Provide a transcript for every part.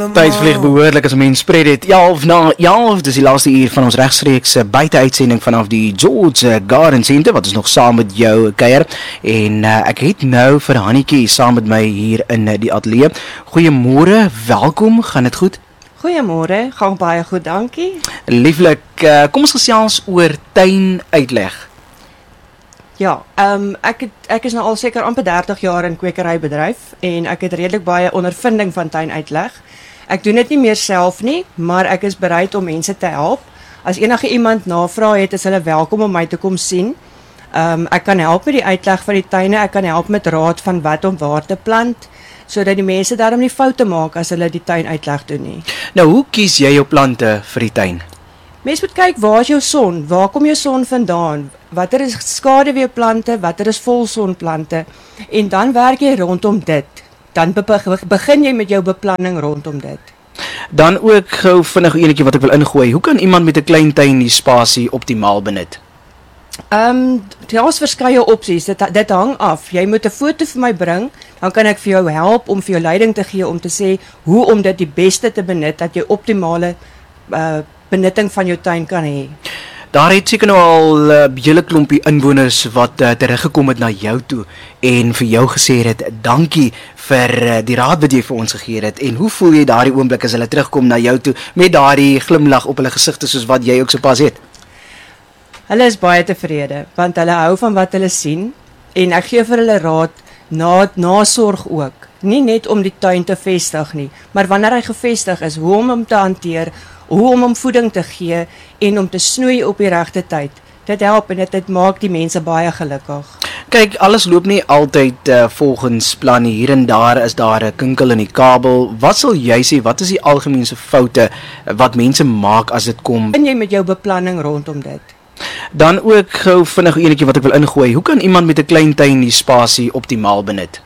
Tyd vlieg behoorlik as 'n mens spreek dit 11 na 11, dis die laaste uur van ons regstreeks buite-uitsending vanaf die George Garden Centre, wat ons nog saam met jou kuier. En ek het nou vir Hannetjie saam met my hier in die ateljee. Goeiemôre, welkom, gaan dit goed? Goeiemôre, gaan baie goed, dankie. Lieflik, kom ons gesels oor tuinuitleg. Ja, ek is nou al seker amper 30 jaar in kwekerybedryf en ek het redelik baie ondervinding van tuinuitleg. Ek doen dit nie meer self nie, maar ek is bereid om mense te help. As enige iemand navraag het, is hulle welkom om my te kom sien. Ek kan help met die uitleg van die tuine, ek kan help met raad van wat om waar te plant, sodat die mense daarom nie foute maak as hulle die tuinuitleg doen nie. Nou, hoe kies jy jou plante vir die tuin? Mens moet kyk, waar is jou son? Waar kom jou son vandaan? Watter is skaduweeplante, watter is volsonplante? En dan werk jy rondom dit. Dan begin jy met jou beplanning rondom dit. Dan ook gou vinnig enetjie wat ek wil ingooi. Hoe kan iemand met 'n klein tuin die spasie optimaal benut? Daar is verskeie opsies. Dit hang af. Jy moet 'n foto vir my bring, dan kan ek vir jou help om vir jou leiding te gee om te sê hoe om dit die beste te benut, dat jy optimale benutting van jou tuin kan hê. Daar het seker nou al 'n hele klompie inwoners wat teruggekom het na jou toe en vir jou gesê het, dankie vir die raad wat jy vir ons gegee het. En hoe voel jy daardie oomblik as hulle terugkom na jou toe met daardie glimlag op hulle gesigte soos wat jy ook sopas het? Hulle is baie tevrede, want hulle hou van wat hulle sien en ek gee vir hulle raad, nasorg ook. Nie net om die tuin te vestig nie, maar wanneer hy gevestig is, hoe om hom te hanteer, hoe om hom voeding te gee en om te snoei op die regte tyd. Dit help en dit maak die mense baie gelukkig. Kyk, alles loop nie altyd volgens plan nie. Hier en daar is daar 'n kinkel in die kabel. Wat sal jy sê, wat is die algemeenste foute wat mense maak as dit kom? En jy met jou beplanning rondom dit. Dan ook gou vinnig enetjie wat ek wil ingooi. Hoe kan iemand met 'n klein tuin die spasie optimaal benut?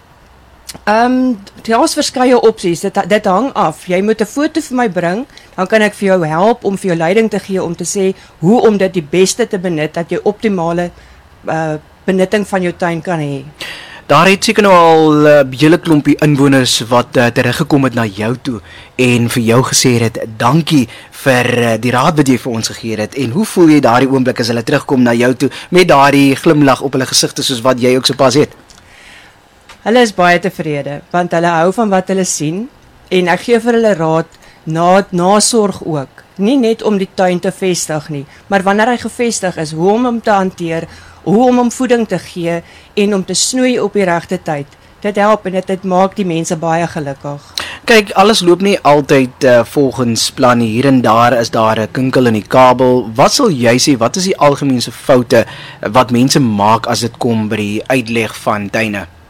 Daar is verskeie opsies. Dit hang af. Jy moet 'n foto vir my bring, dan kan ek vir jou help om vir jou leiding te gee om te sê hoe om dit die beste te benut, dat jy optimale benutting van jou tuin kan hê. Daar het seker nou al 'n hele klompie inwoners wat teruggekom het na jou toe en vir jou gesê het, dankie vir die raad wat jy vir ons gegee het. En hoe voel jy daardie oomblik as hulle terugkom na jou toe met daardie glimlag op hulle gesigte soos wat jy ook sopas het? Hulle is baie tevrede, want hulle hou van wat hulle sien en ek gee vir hulle raad, nasorg ook. Nie net om die tuin te vestig nie, maar wanneer hy gevestig is, hoe om hom te hanteer, hoe om hom voeding te gee en om te snoei op die regte tyd. Dit help en dit maak die mense baie gelukkig. Kyk, alles loop nie altyd volgens plan nie. Hier en daar is daar 'n kinkel in die kabel. Wat sal jy sê, wat is die algemeenste foute wat mense maak as dit kom by die uitleg van tuine?